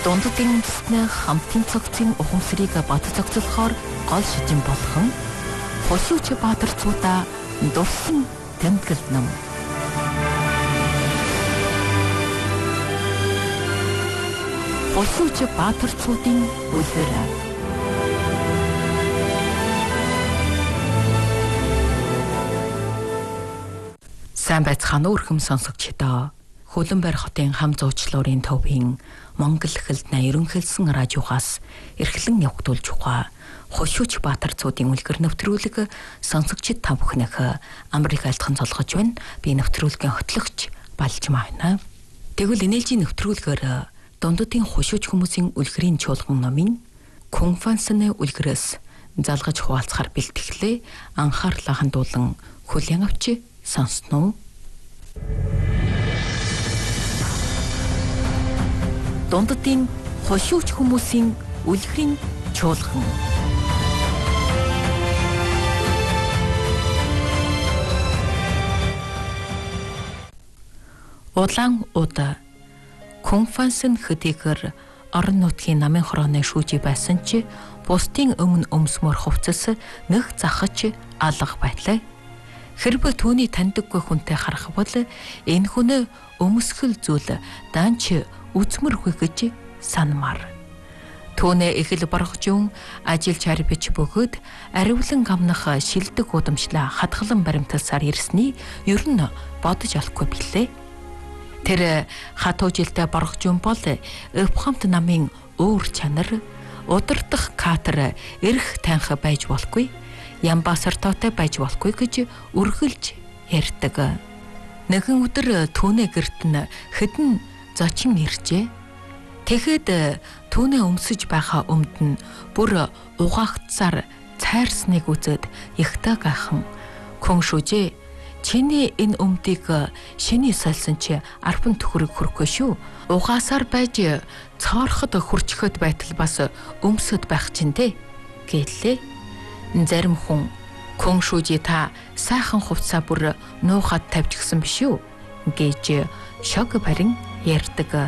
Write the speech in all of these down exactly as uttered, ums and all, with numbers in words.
Дундадын үндэснээ хамтын цогцын ухамсарыг бат зохицохоор гол шижин болгон Хошууч Баатар цуудаа дурсан тэмдэглэл ном. Хошууч Баатар цуудын үлгэр. Сайн байцгаана уу өрхөм сонсогчдоо. Хөлбөмбөр хотын хам зуучлуурын төвийн Монгол хэлний ерөнхийлсэн радиогоос эрхлэн явагдуулж байгаа Хошууч Баатар цуудын үлгэр нэвтрүүлэг сонсогчид та бүхнийх Америк айлтхан цолгож байна. Би нэвтрүүлгийн хөтлөгч Балж маана. Тэгвэл инээлжийн нэвтрүүлгээр дундадын хошууч хүмүүсийн үлгэрийн чуулган номын Конфансны үлгэрээс залгаж хуваалцахаар бэлтгэлээ анхаарлаа хандуулан хүлээн авч сонсноо. Дундадын хошууч хүмүүсийн үлгэрийн чуулган. Улаан удаа Конфансын хөдийгөр орон нутгийн намын хорооны шүүжи байсан ч бусдын өмнө өмсмөр хувцас нэг захаж алга байлаа. Хэрвээ түүний таньдаггүй хүнтэй харах бол энэ хүн өмсгөл зүйл данч үзмэргүй гэж санамар. Түүнээ их л боргожун ажил чар бич бөгөөд аривлан гамнах шилдэг удамшлаа хатгалан баримталсаар ирсний ер нь бодож олохгүй билээ. Тэр хатуу жилдээ боргожун бол өвхамт намын өөр чанар удирдах катер эрх танх байж болохгүй, ямбасартаатай байж болохгүй гэж үргэлж ярьдаг. Нэгэн өдөр түүний гэрт нь хэдэн зочин иржээ. Тэгэхэд түүнээ өмсөж байхаа өмд нь бүр угаагцаар цайрсныг үзээд ихтэй гайхан "Хүн шүүжээ, чиний энэ өмдийг шиний сольсон чи арбан төхөрөг хөрөхгүй шүү. Угаасаар байж цоорход хурчхөд байтал бас өмсөд байх чинь дээ" гэлээ. Зарим хүн "Хүн шүүжээ, та сайхан хувцаа бүр нуухад тавьчихсан биш үү" гэж шог барин ярьдаг.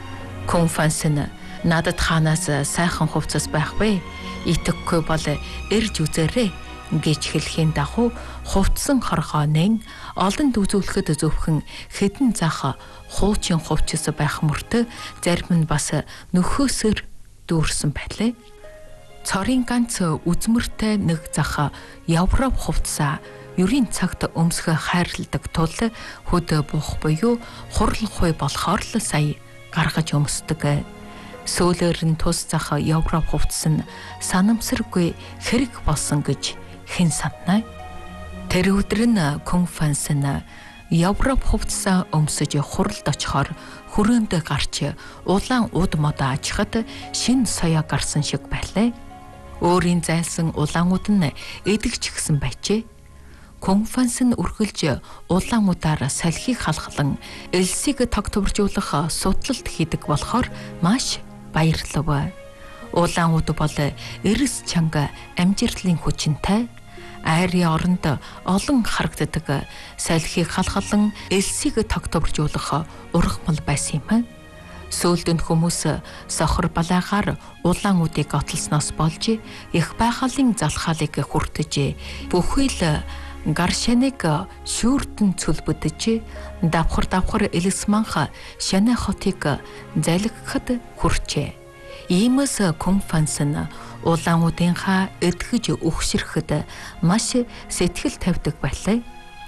Конфансын надад хаанаас сайхан хувцас байх вэ? Итгэхгүй бол ирж үзээрэй гэж хэлхийн дагуу хувцсан хоргоонын олонд үзүүлэхэд зөвхөн хэдэн зах хуучин хувцас байх мөртөө зарим нь бас нөхөөсөр дүүрсэн байлээ. Цорын ганц үзмэртэй нэг зах Европ хувцас ерийн цагт өмсгө хайрладаг тул хөд бух буюу хурал хуй болохоор л сая гаргаж өмсдөг. Сөөлөр нь тус зах Европ хувцас нь санамсаргүй хэрэг болсон гэж хэн санана. Тэр өдөр нь Конфансын Европ хувцас өмсөж хуралд очихоор хүрээнд гарч улаан уд мод ажихад шин соёо гарсан шиг байлаа. Өөрийн зайлсан улаан уд нь эдгэж гисэн байжээ. Конфанс нь үргэлж улаан удаар салхийг халахлан элсийг тогтворжуулах судлалт хийдэг болохоор маш баярлав. Улаан уд бол эрс чанга амжилтлын хүчинтэй айрын оронд олон харагддаг салхийг халахлан элсийг тогтворжуулах ургамал байсан юм. Сөүлдөнд хүмүүс сохор балаагаар улаан удыг отлсноос болж их байхалын залхаалыг хүртэж бүхий л гар шаныг шүүртэн цөлбөдөж давхар давхар элс манха шанаа хотыг залгихад хүрчээ. Иймээс Конфанс нь улаан удынхаа эдгэж өгшөрөхөд маш сэтгэл тавьдаг байлаа.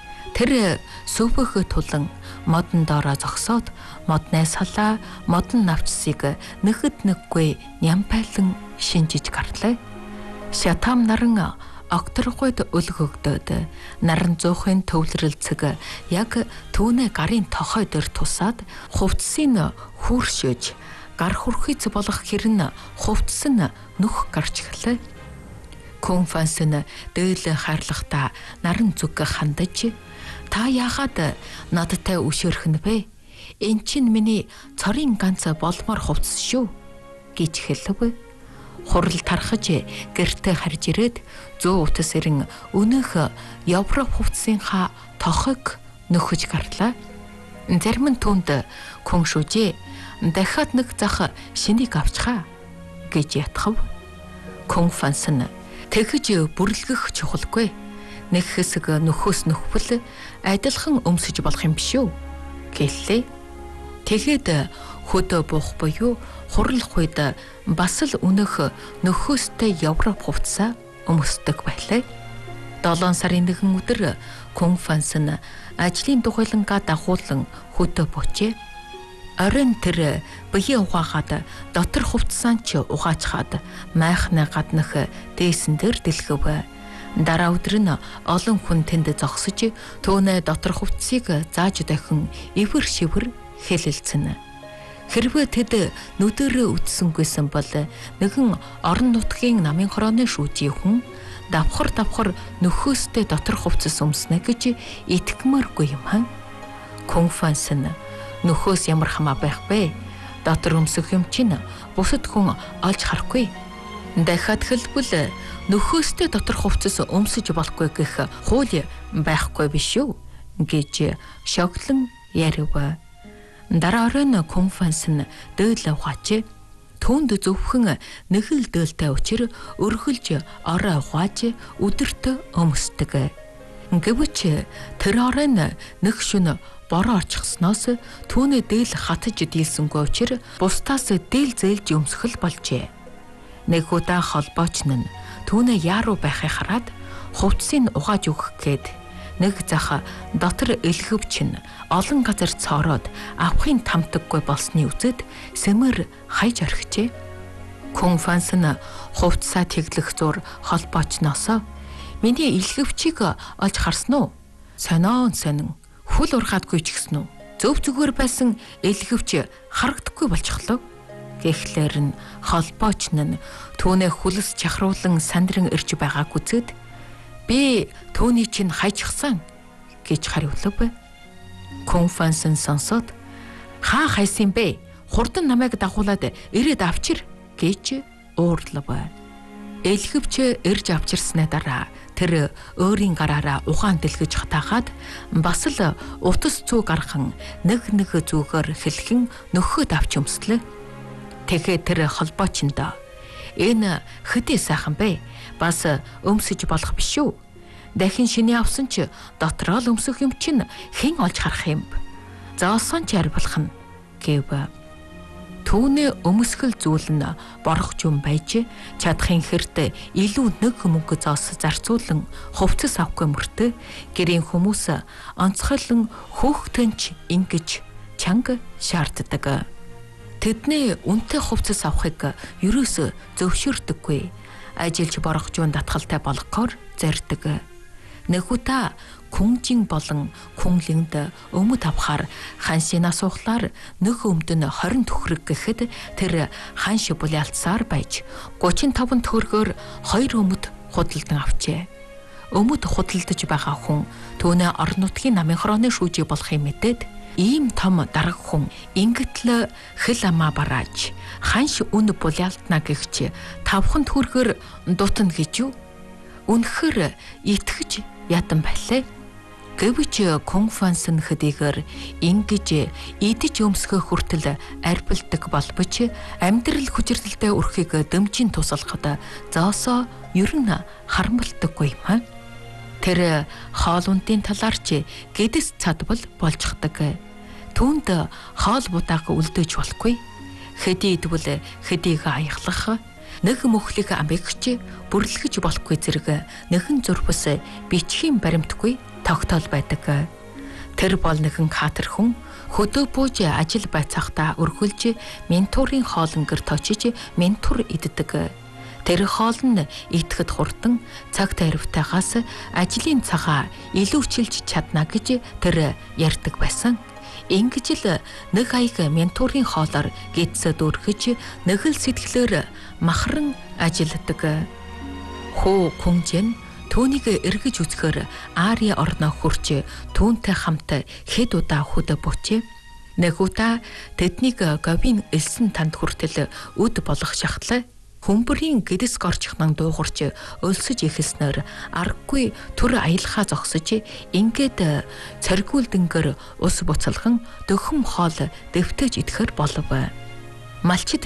Тэр сөвөх тулан модон доороо зогсоод модны салаа модон навчсыг нэхэд нэггүй нямпайлан шинжиж гарлаа. Шатам наран окторгойд өлгөгдөөд наран зуухын төвлөрөлцөг яг түүнээ гарын тохой дээр тусаад хувцсыг хүүршөөж гар хүрхийц болох хэрн хувцс нь нүх гарч ирлээ. Конфанс нь дээл хайрлахтаа наран зүг хандаж "Та яагаад надтай өшөөрөх нь бэ? Энд чинь миний цорын ганц болмоор хувцс шүү" гэж хэлв. Хурал тархаж гэртээ харж ирээд зөө утас ирэн өнөөх Европ хувцсынхаа тохойг нөхөж гарлаа. Зарим нь түнд "Хүн шүүжээ, дахиад нэг зах шинийг авчихаа гэж ятгав. Кунг Фансан тэгж бүрлгэх чухалгүй. Нэг хэсэг нөхөөс нөхвөл адилхан өмсөж болох юм биш үү гэлээ. Тэгэхэд хөдөө буух буюу хурлах үед бас л өнөх нөхөөстэй Европ хувцас өмсдөг байлаа. долоон сарын нэгэн өдөр Кунг Фансан ажлын тухайлангаа дагуулan хөдөө буучээ. Оройн тэр бие угаагаад дотор хувцсан ч угаачхаад майхны гаднах дээсэн дээр дэлгэв. Дараа өдөр нь олон хүн тэнд зогсож түүнээ дотор хувцсыг зааж дахин ивэр шивэр хэлэлцэн. Хэрвээ тэд нүдэрээ үтсэнгүйсэн бол нэгэн орон нутгийн намын хорооны шүүжийн хүн давхар давхар нөхөөстэй дотор хувцас өмснө гэж итгэмээргүй юм хан. Кунг Фансан нөхөөс ямар хамаа байх бэ? Дотор өмсөх юм чинь бусад хүн олж харахгүй. Дахиад хэлбэл нөхөөстэй дотор хувцас өмсөж болохгүй гэх хууль байхгүй биш үү гэж шогтлон ярив. Дараа оройн Кунг Фансан дөөлөө ухаачээ. Түүнд зөвхөн нэг л дөөлтэй учир өргөлж орой ухааж өдөртөө өмсдөг. Гэвч тэр оройн нэг шөнө бороо очихсноос түүний дээл хатаж дийлсэнгүй учир бусдаас дээл зээлж өмсгөл болжээ. Нэг удаа холбооч нь түүний яаруу байхыг хараад хувцсыг угааж өгөх гээд нэг зах дотор элгэвч нь олон газар цоороод авахын тамтаггүй болсны үзэд сэмэр хайж орхижээ. Кунг Фансан хувцсаа тэглэх зур холбоочноосоо миний элгэвчийг олж харсан уу? Сонион сонин хөл ургаадгүй ч гэсэн үү? Зөв зүгээр байсан элгэвч харагдахгүй болчихлоо. Гэхлээр нь холбооч нь түүнээ хүлс чахруулан сандран ирж байгааг үзээд би түүний чинь хайчихсан гэж хариулав. Кунг Фансан сонсоод хаа хайсан бэ? Хурдан намайг дагуулад ирээд авчир гэж уурлав. Элгэвч ирж авчирсны дараа тэр өөрийн гараараа угаан дэлгэж хатаагаад бас л утас цүү гархан нэг нэг зүгээр хэлхэн нөхөд авч өмслөө. Тэгэхээр тэр холбоочинд энэ хэдий сайхан бэ? Бас өмсөж болох биш үү? Дахин шиний авсан ч дотроо л өмсөх юм чинь хэн олж харах юм? Зоосон ч арилбах нь гэв. Түүний өмсгөл зүйл нь борох юм байж чадахын хэрд илүү нэг мөнгө зоос зарцуулан хувцас авахгүй мөртөө гэрийн хүмүүс онцгойлон хөөхтөнч ингэж чанга шаарддаг. Тэдний үнэтэй хувцас авахыг ерөөсө зөвшөөрдөггүй. Ажилч борох жуун татгалтай болгохоор зорддог. Нэг удаа күнжин болон күнлэнд өмд авахаар ханшийн асуухлаар нэг өмд нь хорин төхрөг гэхэд тэр ханш булиалцсаар байж гучин таван төгрөгөөр хоёр өмд худалдан авчээ. Өмд худалдаж байгаа хүн түүнээ орон нутгийн намын хорооны шүүжий болохыг мэдээд ийм том дарга хүн ингэтэл хэл амаа барааж ханш үн булиалтна гэгч тавхан төгрөгөөр дутна гэж юу? Үнэхээр итгэж ятан байлаа. Гэвч Кунг Фансан хэдийгээр ингэж идэж өмсгөх хүртэл арбилдаг болбоч амьдрал хүчирдэлтэй өрхийг дэмжин тусалахад зоосоо ер нь харамлдаггүй юм. Тэр хоол ундын талаарч гэдэс цадбал болчихдаг. Түүнд хоол будааг үлдээж болохгүй. Хэдий идвэл хэдийг аяглах, нэг мөхлийг амбигч бүрлгэж болохгүй зэрэг нэгэн зурвас бичхийн баримтгүй тогтоол байдаг. Тэр бол нэгэн катер хүн хөдөө бууж ажил байцаахта өргөлж ментурын хоолнгэр точиж ментур иддэг. Тэр хоол нь идэхэд хурдан цагт аривтайгаас ажлын цагаа илүүчилж чадна гэж тэр ярьдаг байсан. Ингэж л нэг аяг ментурын хоолоор гидсэд өргөж нэг л сэтгэлээр махран ажилддаг. Хөө күнжэн түүнийг эргэж үзэхээр Ари орноо хурч түүнтэй хамт хэд удаа хөдөө буучээ. Нэг удаа тэднийг говийн элсэн танд хүртэл үд болох шахтлаа Хүмбэрийн гэдэс горчихнан дуугарч өлсөж ихэлснээр аргагүй төр аялахаа зогсож ингээд царгиулдангэр ус буцалхан дөхөм хоол дэвтэж идэхэр болов. Малчид